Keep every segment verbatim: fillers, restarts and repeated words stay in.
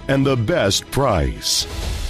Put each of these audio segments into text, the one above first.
and the best price.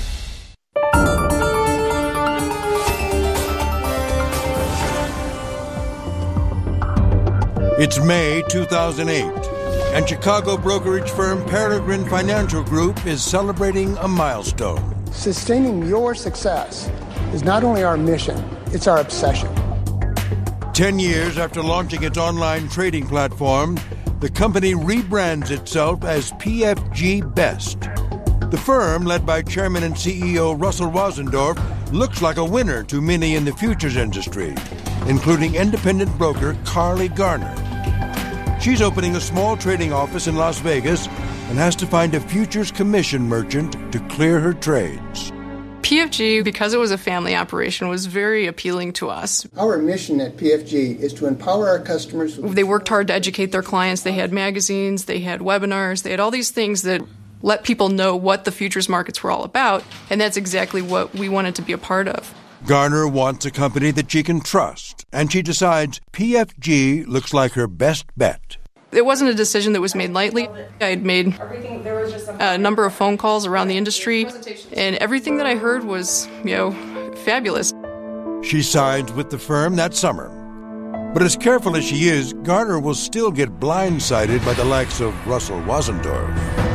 It's May two thousand eight, and Chicago brokerage firm Peregrine Financial Group is celebrating a milestone. Sustaining your success is not only our mission, it's our obsession. Ten years after launching its online trading platform, the company rebrands itself as P F G Best. The firm, led by Chairman and C E O Russell Wasendorf, looks like a winner to many in the futures industry, including independent broker Carly Garner. She's opening a small trading office in Las Vegas and has to find a futures commission merchant to clear her trades. P F G, because it was a family operation, was very appealing to us. Our mission at P F G is to empower our customers. They worked hard to educate their clients. They had magazines, they had webinars, they had all these things that let people know what the futures markets were all about, and that's exactly what we wanted to be a part of. Garner wants a company that she can trust, and she decides P F G looks like her best bet. It wasn't a decision that was made lightly. I had made a number of phone calls around the industry, and everything that I heard was, you know, fabulous. She signs with the firm that summer. But as careful as she is, Garner will still get blindsided by the likes of Russell Wasendorf.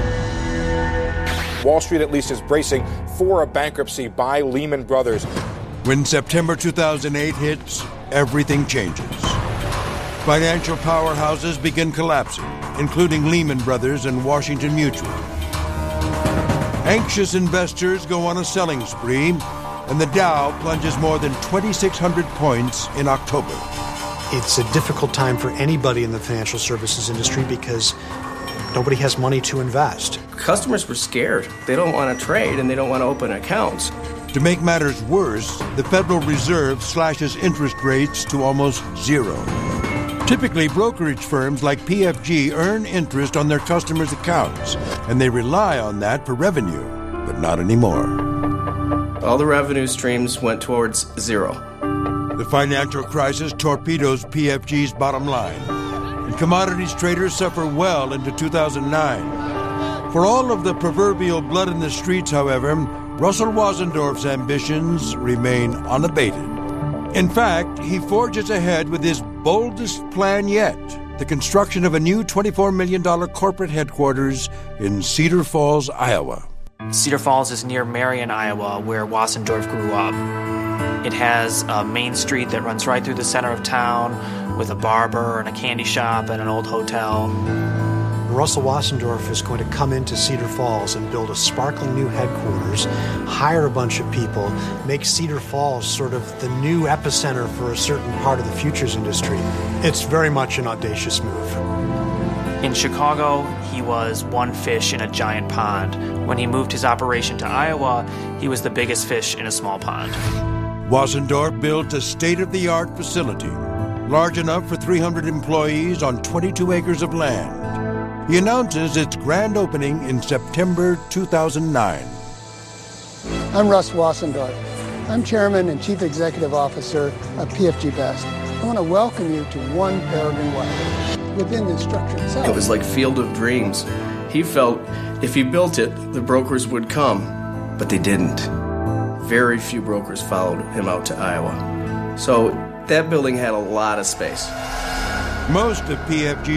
Wall Street at least is bracing for a bankruptcy by Lehman Brothers. When September two thousand eight hits, everything changes. Financial powerhouses begin collapsing, including Lehman Brothers and Washington Mutual. Anxious investors go on a selling spree, and the Dow plunges more than twenty-six hundred points in October. It's a difficult time for anybody in the financial services industry because nobody has money to invest. Customers were scared. They don't want to trade and they don't want to open accounts. To make matters worse, the Federal Reserve slashes interest rates to almost zero. Typically, brokerage firms like P F G earn interest on their customers' accounts, and they rely on that for revenue, but not anymore. All the revenue streams went towards zero. The financial crisis torpedoes P F G's bottom line, and commodities traders suffer well into two thousand nine. For all of the proverbial blood in the streets, however, Russell Wasendorf's ambitions remain unabated. In fact, he forges ahead with his boldest plan yet, the construction of a new twenty-four million dollars corporate headquarters in Cedar Falls, Iowa. Cedar Falls is near Marion, Iowa, where Wasendorf grew up. It has a main street that runs right through the center of town with a barber and a candy shop and an old hotel. Russell Wasendorf is going to come into Cedar Falls and build a sparkling new headquarters, hire a bunch of people, make Cedar Falls sort of the new epicenter for a certain part of the futures industry. It's very much an audacious move. In Chicago, he was one fish in a giant pond. When he moved his operation to Iowa, he was the biggest fish in a small pond. Wasendorf built a state-of-the-art facility, large enough for three hundred employees on twenty-two acres of land. He announces its grand opening in September two thousand nine. I'm Russ Wasendorf. I'm Chairman and Chief Executive Officer of P F G Best. I want to welcome you to One Peregrine Way. Within the structure itself, It was like Field of Dreams. He felt if he built it, the brokers would come, but they didn't. Very few brokers followed him out to Iowa. So that building had a lot of space. Most of P F G